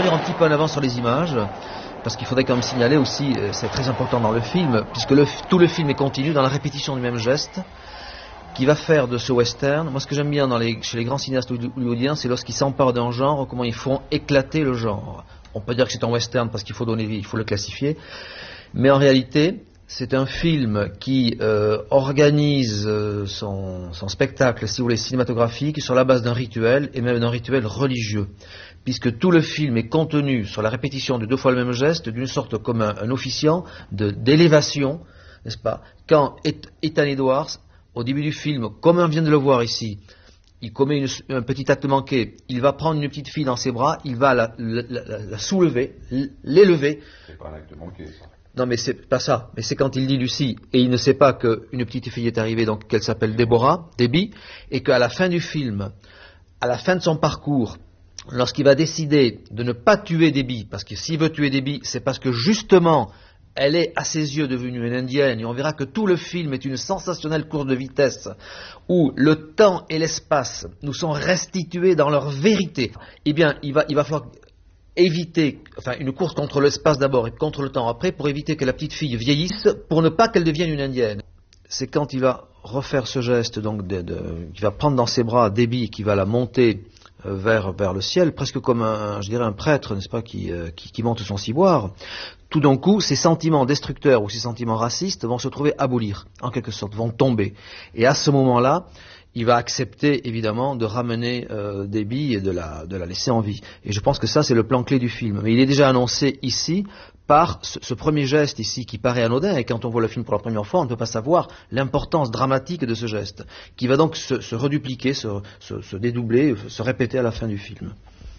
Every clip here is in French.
revenir un petit peu en avant sur les images, parce qu'il faudrait quand même signaler aussi, c'est très important dans le film, puisque tout le film est continu dans la répétition du même geste, qui va faire de ce western. Moi, ce que j'aime bien chez les grands cinéastes hollywoodiens, c'est lorsqu'ils s'emparent d'un genre, comment ils font éclater le genre. On peut dire que c'est un western parce qu'il faut le classifier, mais en réalité, c'est un film qui organise son spectacle, si vous voulez, cinématographique, sur la base d'un rituel, et même d'un rituel religieux, puisque tout le film est contenu sur la répétition de 2 fois le même geste, d'une sorte comme un officiant d'élévation, n'est-ce pas? Quand Ethan Edwards, au début du film, comme on vient de le voir ici, il commet un petit acte manqué, il va prendre une petite fille dans ses bras, il va la soulever, l'élever. C'est pas un acte manqué, ça. Non, mais c'est pas ça. Mais c'est quand il dit Lucie, et il ne sait pas qu'une petite fille est arrivée, donc qu'elle s'appelle Debbie, et qu'à la fin du film, à la fin de son parcours, lorsqu'il va décider de ne pas tuer Debbie, parce que s'il veut tuer Debbie, c'est parce que justement, elle est à ses yeux devenue une indienne, et on verra que tout le film est une sensationnelle course de vitesse, où le temps et l'espace nous sont restitués dans leur vérité. Eh bien, il va falloir éviter, une course contre l'espace d'abord et contre le temps après, pour éviter que la petite fille vieillisse, pour ne pas qu'elle devienne une indienne. C'est quand il va refaire ce geste, donc il va prendre dans ses bras Debbie, qui va la monter vers le ciel, presque comme un prêtre, n'est-ce pas, qui monte son ciboire. Tout d'un coup, ces sentiments destructeurs ou ces sentiments racistes vont se trouver abolir, en quelque sorte, vont tomber. Et à ce moment-là, il va accepter, évidemment, de ramener Debbie et de la laisser en vie. Et je pense que ça, c'est le plan clé du film. Mais il est déjà annoncé ici par ce premier geste ici qui paraît anodin, et quand on voit le film pour la première fois, on ne peut pas savoir l'importance dramatique de ce geste, qui va donc se redupliquer, se dédoubler, se répéter à la fin du film.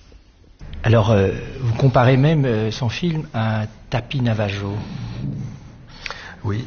Alors, vous comparez même son film à un tapis Navajo. Oui,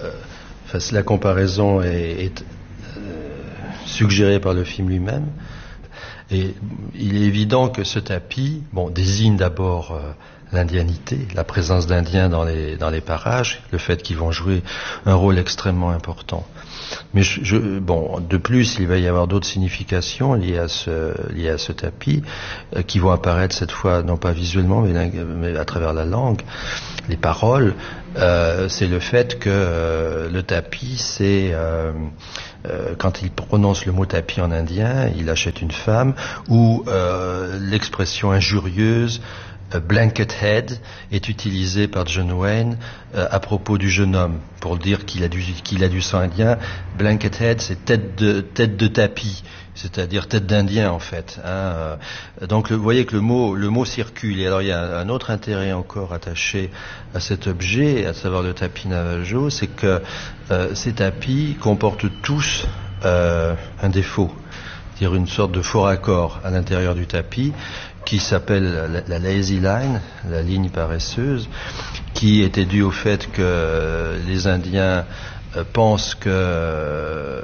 la comparaison est suggérée par le film lui-même. Et il est évident que ce tapis, désigne d'abord l'indianité, la présence d'Indiens dans les parages, le fait qu'ils vont jouer un rôle extrêmement important. Mais de plus, il va y avoir d'autres significations liées à ce tapis, qui vont apparaître cette fois non pas visuellement, mais à travers la langue, les paroles. C'est le fait que le tapis, c'est quand il prononce le mot tapis en indien, il achète une femme, ou l'expression injurieuse blanket head est utilisée par John Wayne à propos du jeune homme, pour dire qu'il a du sang indien. Blanket head, c'est tête de tapis, c'est-à-dire tête d'Indien en fait. Donc vous voyez que le mot circule. Et alors il y a un autre intérêt encore attaché à cet objet, à savoir le tapis Navajo, c'est que ces tapis comportent tous un défaut, c'est-à-dire une sorte de faux raccord à l'intérieur du tapis, qui s'appelle la lazy line, la ligne paresseuse, qui était due au fait que les Indiens pensent que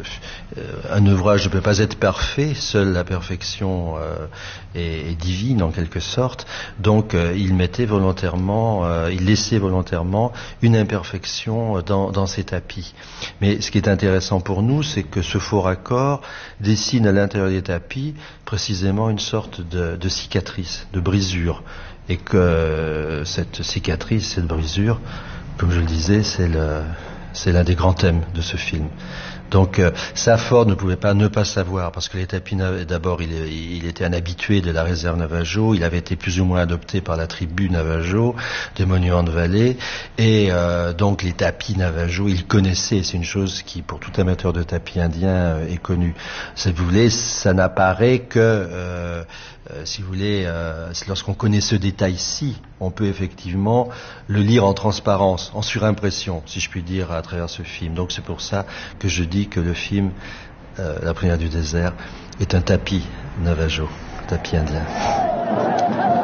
un ouvrage ne peut pas être parfait, seule la perfection est divine en quelque sorte, donc ils laissaient volontairement une imperfection dans ces tapis. Mais ce qui est intéressant pour nous, c'est que ce faux raccord dessine à l'intérieur des tapis précisément une sorte de cicatrice, de brisure, et que cette cicatrice, cette brisure, comme je le disais, c'est l'un des grands thèmes de ce film. Donc Safford ne pouvait pas ne pas savoir, parce que les tapis, d'abord il était un habitué de la réserve Navajo, il avait été plus ou moins adopté par la tribu Navajo de Monument Valley, et donc les tapis Navajo il connaissait, c'est une chose qui pour tout amateur de tapis indien est connue. Si vous voulez, ça n'apparaît que si vous voulez, lorsqu'on connaît ce détail-ci, on peut effectivement le lire en transparence, en surimpression, si je puis dire, à travers ce film. Donc c'est pour ça que je dis que le film, La prière du désert, est un tapis Navajo, tapis indien.